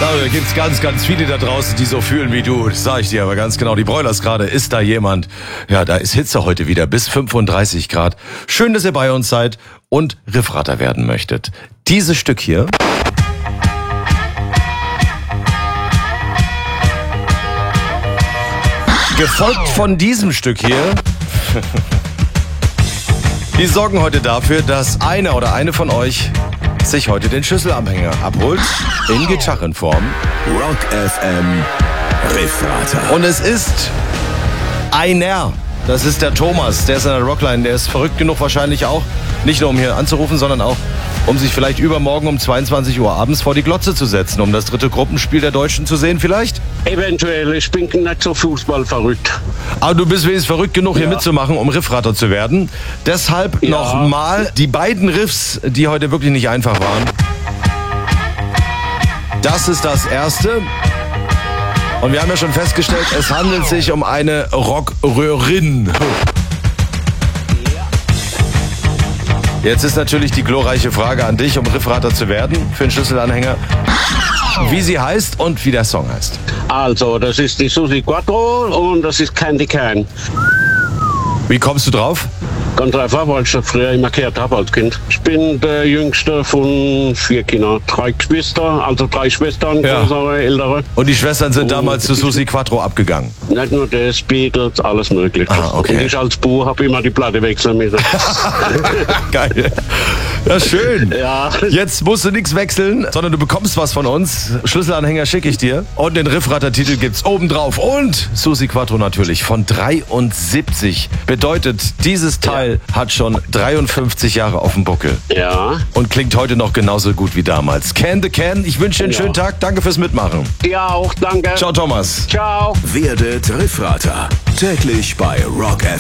Da gibt's ganz viele da draußen, die so fühlen wie du. Das sag ich dir aber ganz genau. Die Broilers gerade, ist da jemand? Ja, da ist Hitze heute wieder bis 35 Grad. Schön, dass ihr bei uns seid und Riffratter werden möchtet. Dieses Stück hier... gefolgt von diesem Stück hier... die sorgen heute dafür, dass einer oder eine von euch sich heute den Schlüsselanhänger abholt. In Gitarrenform. Rock FM Riffratter. Und es ist einer. Das ist der Thomas. Der ist in der Rockline. Der ist verrückt genug wahrscheinlich auch. Nicht nur um hier anzurufen, sondern auch um sich vielleicht übermorgen um 22 Uhr abends vor die Glotze zu setzen, um das 3. Gruppenspiel der Deutschen zu sehen vielleicht? Eventuell, ich bin nicht so Fußball verrückt. Aber du bist wenigstens verrückt genug, hier mitzumachen, um Riffratter zu werden. Deshalb nochmal die beiden Riffs, die heute wirklich nicht einfach waren. Das ist das erste. Und wir haben ja schon festgestellt, es handelt sich um eine Rockröhrin. Jetzt ist natürlich die glorreiche Frage an dich, um Riffratter zu werden, für den Schlüsselanhänger, wie sie heißt und wie der Song heißt. Also, das ist die Susi Quattro und das ist Candy Can. Wie kommst du drauf? Ganz einfach, weil ich das früher immer gehört habe als Kind. Ich bin der jüngste von 4 Kindern. 3 Geschwister, also 3 Schwestern, größere, ältere. Und die Schwestern sind damals zu Susi Quattro abgegangen? Nicht nur das, Beatles, alles mögliche. Okay. Und ich als Bub habe immer die Platte wechseln müssen. Geil. Ja, schön. Ja. Jetzt musst du nichts wechseln, sondern du bekommst was von uns. Schlüsselanhänger schicke ich dir. Und den Riffratter-Titel gibt's obendrauf. Und Susi Quattro natürlich von 73. Bedeutet, dieses Teil hat schon 53 Jahre auf dem Buckel. Ja. Und klingt heute noch genauso gut wie damals. Can the Can, ich wünsche dir einen schönen Tag. Danke fürs Mitmachen. Ja, auch danke. Ciao, Thomas. Ciao. Werdet Riffratter. Täglich bei Rock FM.